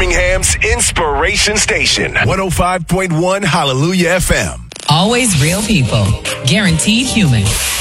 Birmingham's Inspiration Station. 105.1 Hallelujah FM. Always real people. Guaranteed human.